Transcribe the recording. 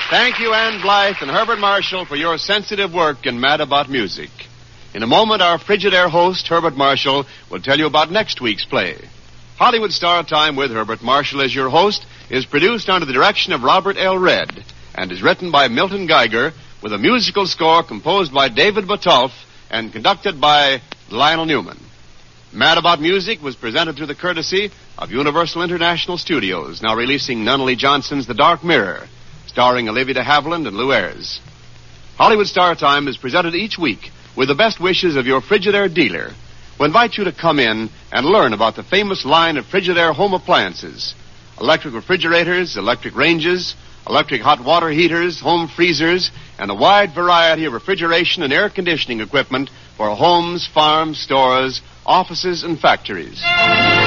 Thank you, Ann Blythe and Herbert Marshall, for your sensitive work in Mad About Music. In a moment, our Frigidaire host, Herbert Marshall, will tell you about next week's play. Hollywood Star Time with Herbert Marshall as your host is produced under the direction of Robert L. Redd and is written by Milton Geiger with a musical score composed by David Batolf and conducted by Lionel Newman. Mad About Music was presented through the courtesy of Universal International Studios, now releasing Nunnally Johnson's The Dark Mirror, starring Olivia de Havilland and Lou Ayres. Hollywood Star Time is presented each week with the best wishes of your Frigidaire dealer, who invite you to come in and learn about the famous line of Frigidaire home appliances: electric refrigerators, electric ranges, electric hot water heaters, home freezers, and a wide variety of refrigeration and air conditioning equipment for homes, farms, stores, offices, and factories.